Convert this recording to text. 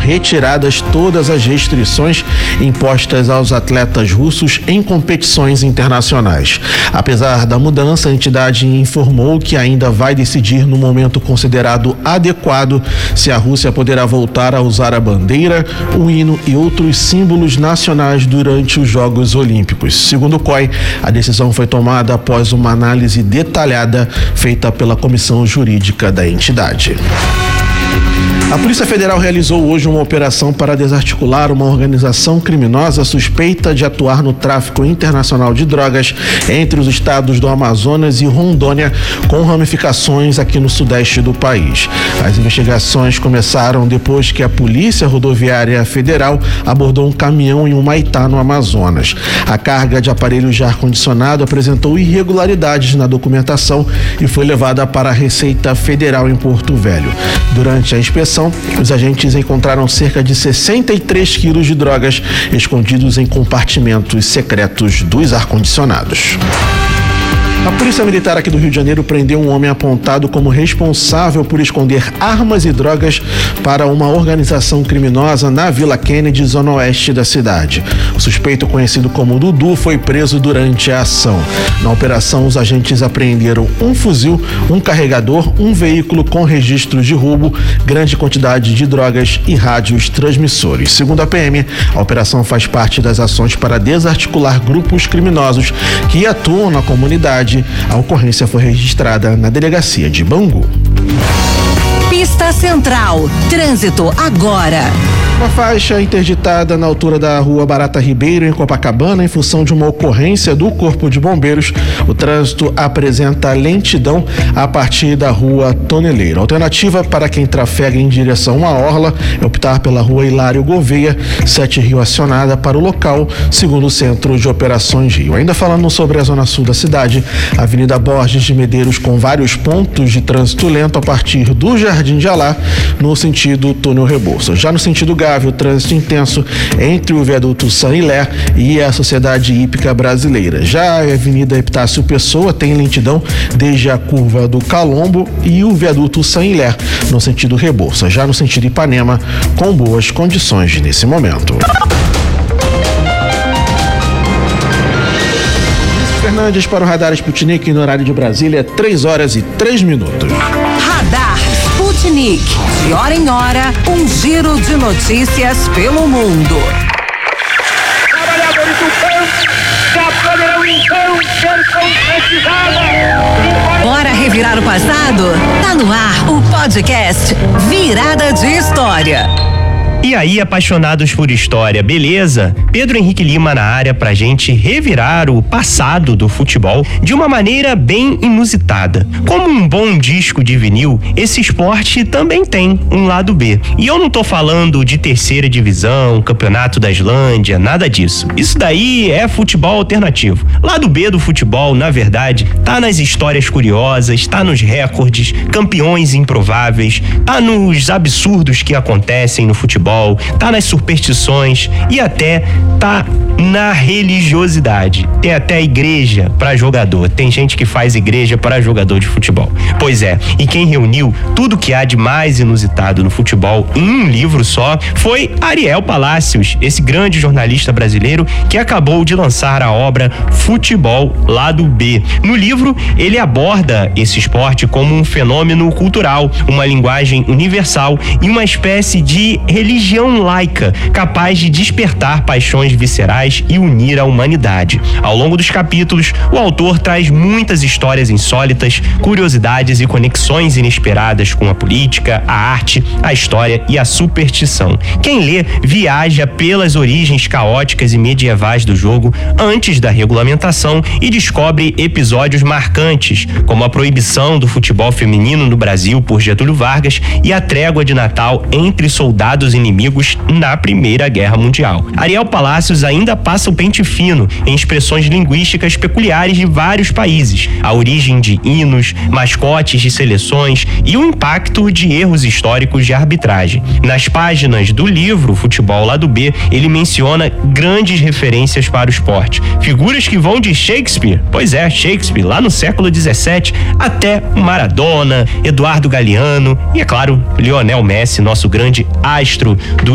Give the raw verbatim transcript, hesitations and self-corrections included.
retiradas todas as restrições impostas aos atletas russos em competições internacionais. Apesar da mudança, a entidade informou que ainda vai decidir no momento considerado adequado se a Rússia poderá voltar a usar a bandeira, o hino e outros símbolos nacionais durante os Jogos Olímpicos. Segundo o C O I, a decisão foi tomada após uma análise detalhada feita pela comissão jurídica da entidade. A Polícia Federal realizou hoje uma operação para desarticular uma organização criminosa suspeita de atuar no tráfico internacional de drogas entre os estados do Amazonas e Rondônia, com ramificações aqui no sudeste do país. As investigações começaram depois que a Polícia Rodoviária Federal abordou um caminhão em Humaitá, no Amazonas. A carga de aparelhos de ar-condicionado apresentou irregularidades na documentação e foi levada para a Receita Federal em Porto Velho. Durante a inspeção, os agentes encontraram cerca de sessenta e três quilos de drogas escondidos em compartimentos secretos dos ar-condicionados. A Polícia Militar aqui do Rio de Janeiro prendeu um homem apontado como responsável por esconder armas e drogas para uma organização criminosa na Vila Kennedy, zona oeste da cidade. O suspeito, conhecido como Dudu, foi preso durante a ação. Na operação, os agentes apreenderam um fuzil, um carregador, um veículo com registro de roubo, grande quantidade de drogas e rádios transmissores. Segundo a P M, a operação faz parte das ações para desarticular grupos criminosos que atuam na comunidade. A ocorrência foi registrada na delegacia de Bangu. Pista Central, trânsito agora. Uma faixa interditada na altura da rua Barata Ribeiro, em Copacabana, em função de uma ocorrência do Corpo de Bombeiros. O trânsito apresenta lentidão a partir da rua Toneleiro. A alternativa para quem trafega em direção à orla é optar pela rua Hilário Gouveia, Sete Rio acionada para o local, segundo o Centro de Operações Rio. Ainda falando sobre a zona sul da cidade, a Avenida Borges de Medeiros com vários pontos de trânsito lento a partir do Jardim de Alá, no sentido Túnel Rebouças. Já no sentido Gávea, o trânsito intenso entre o viaduto Saint-Hilaire e a Sociedade Hípica Brasileira. Já a Avenida Epitácio Pessoa tem lentidão desde a curva do Calombo e o viaduto Saint-Hilaire no sentido Rebouças. Já no sentido Ipanema, com boas condições nesse momento. Fernandes para o Radar Sputnik no horário de Brasília, três horas e três minutos. Radar Sputnik, de hora em hora, um giro de notícias pelo mundo. Trabalhadores do campo já poderão então ser concretizados. Bora revirar o passado? Tá no ar o podcast Virada de História. E aí, apaixonados por história, beleza? Pedro Henrique Lima na área pra gente revirar o passado do futebol de uma maneira bem inusitada. Como um bom disco de vinil, esse esporte também tem um lado B. E eu não tô falando de terceira divisão, campeonato da Islândia, nada disso. Isso daí é futebol alternativo. Lado B do futebol, na verdade, tá nas histórias curiosas, tá nos recordes, campeões improváveis, tá nos absurdos que acontecem no futebol, tá nas superstições e até tá na religiosidade. Tem até igreja para jogador. Tem gente que faz igreja para jogador de futebol. Pois é, e quem reuniu tudo que há de mais inusitado no futebol em um livro só foi Ariel Palacios, esse grande jornalista brasileiro que acabou de lançar a obra Futebol Lado B. No livro, ele aborda esse esporte como um fenômeno cultural, uma linguagem universal e uma espécie de religião laica, capaz de despertar paixões viscerais e unir a humanidade. Ao longo dos capítulos, o autor traz muitas histórias insólitas, curiosidades e conexões inesperadas com a política, a arte, a história e a superstição. Quem lê viaja pelas origens caóticas e medievais do jogo antes da regulamentação e descobre episódios marcantes, como a proibição do futebol feminino no Brasil por Getúlio Vargas e a trégua de Natal entre soldados inimigos na Primeira Guerra Mundial. Ariel Palacios ainda passa o pente fino em expressões linguísticas peculiares de vários países, a origem de hinos, mascotes de seleções e o impacto de erros históricos de arbitragem. Nas páginas do livro Futebol Lado B, ele menciona grandes referências para o esporte, figuras que vão de Shakespeare, pois é, Shakespeare, lá no século dezessete, até Maradona, Eduardo Galeano e, é claro, Lionel Messi, nosso grande astro do